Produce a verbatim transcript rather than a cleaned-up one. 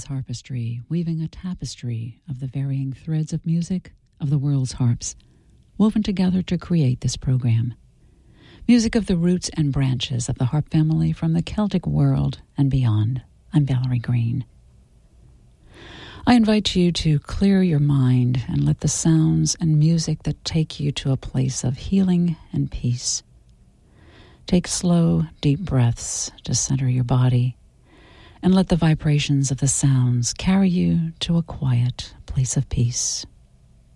harpistry, weaving a tapestry of the varying threads of music of the world's harps, woven together to create this program. Music of the roots and branches of the harp family from the Celtic world and beyond. I'm Valerie Green. I invite you to clear your mind and let the sounds and music that take you to a place of healing and peace. Take slow, deep breaths to center your body and let the vibrations of the sounds carry you to a quiet place of peace.